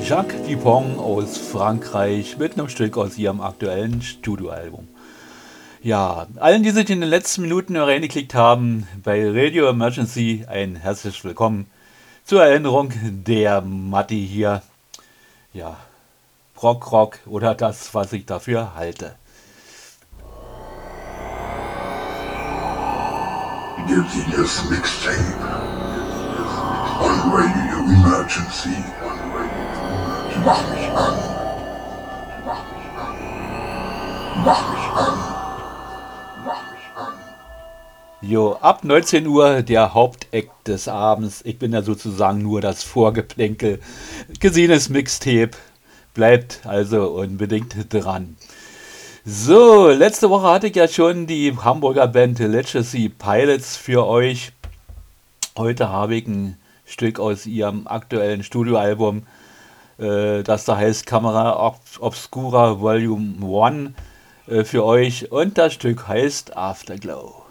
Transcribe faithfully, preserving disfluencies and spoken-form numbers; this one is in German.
Jacques Dupont aus Frankreich mit einem Stück aus ihrem aktuellen Studioalbum. Ja, allen, die sich in den letzten Minuten reingeklickt haben, bei Radio Emergency ein herzliches Willkommen zur Erinnerung der Matti hier. Ja, Rock Rock oder das, was ich dafür halte. Dizziness Mixtape on Radio Emergency. Mach mich an. Mach mich an. Mach mich an. Mach mich an. Jo, ab neunzehn Uhr der Hauptakt des Abends. Ich bin ja sozusagen nur das Vorgeplänkel. Gesehenes Mixtape. Bleibt also unbedingt dran. So, letzte Woche hatte ich ja schon die Hamburger Band Legacy Pilots für euch. Heute habe ich ein Stück aus ihrem aktuellen Studioalbum, äh, das da heißt Camera Ob- Obscura Volume eins, äh, für euch. Und das Stück heißt Afterglow.